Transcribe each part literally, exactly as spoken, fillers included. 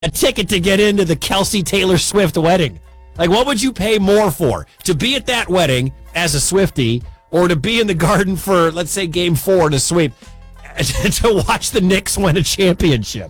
a ticket to get into the Kelsey Taylor Swift wedding. Like, what would you pay more for? To be at that wedding as a Swiftie, or to be in the Garden for, let's say, game four to sweep, to watch the Knicks win a championship?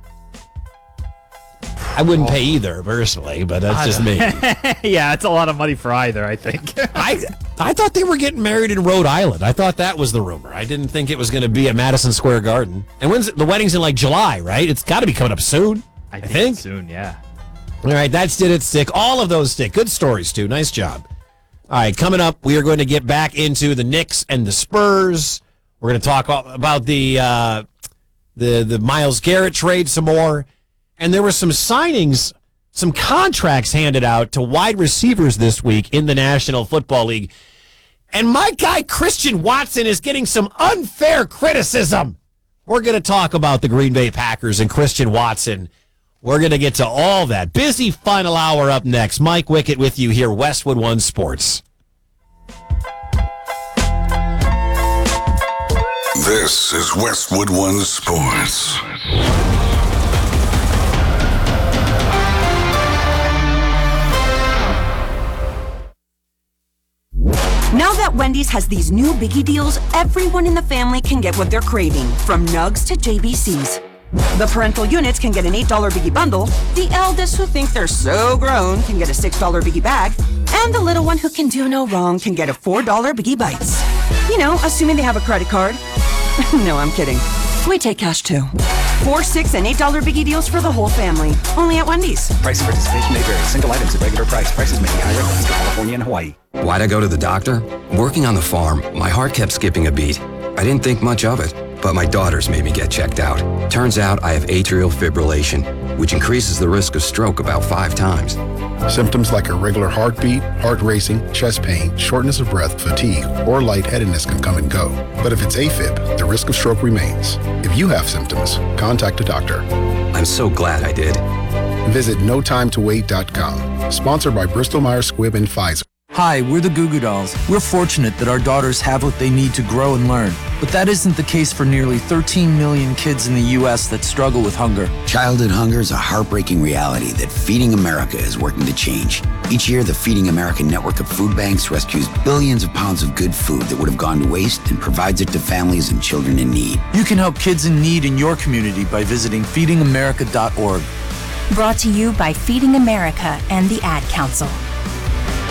I wouldn't pay either, personally, but that's just me. Yeah, it's a lot of money for either, I think. I I thought they were getting married in Rhode Island. I thought that was the rumor. I didn't think it was going to be at Madison Square Garden. And when's the wedding's in, like, July, right? It's got to be coming up soon, I, I think. think. Soon, yeah. All right, that's Did It Stick. All of those stick. Good stories, too. Nice job. All right, coming up, we are going to get back into the Knicks and the Spurs. We're going to talk about the uh, the the Myles Garrett trade some more. And there were some signings, some contracts handed out to wide receivers this week in the National Football League. And my guy, Christian Watson, is getting some unfair criticism. We're going to talk about the Green Bay Packers and Christian Watson. We're going to get to all that. Busy final hour up next. Mike Wickett with you here, Westwood One Sports. This is Westwood One Sports. Now that Wendy's has these new Biggie deals, everyone in the family can get what they're craving, from Nugs to J B Cs. The parental units can get an eight dollar Biggie bundle, the eldest who think they're so grown can get a six dollar Biggie bag, and the little one who can do no wrong can get a four dollar Biggie Bites. You know, assuming they have a credit card. No, I'm kidding. We take cash too. Four, six, and eight dollar Biggie deals for the whole family. Only at Wendy's. Price and participation may vary. Single items at regular price. Prices may be higher in California and Hawaii. Why'd I go to the doctor? Working on the farm, my heart kept skipping a beat. I didn't think much of it, but my daughters made me get checked out. Turns out I have atrial fibrillation, which increases the risk of stroke about five times. Symptoms like irregular heartbeat, heart racing, chest pain, shortness of breath, fatigue, or lightheadedness can come and go. But if it's AFib, the risk of stroke remains. If you have symptoms, contact a doctor. I'm so glad I did. Visit no time to wait dot com. Sponsored by Bristol Myers Squibb and Pfizer. Hi, we're the Goo Goo Dolls. We're fortunate that our daughters have what they need to grow and learn. But that isn't the case for nearly thirteen million kids in the U S that struggle with hunger. Childhood hunger is a heartbreaking reality that Feeding America is working to change. Each year, the Feeding America network of food banks rescues billions of pounds of good food that would have gone to waste and provides it to families and children in need. You can help kids in need in your community by visiting feeding america dot org. Brought to you by Feeding America and the Ad Council.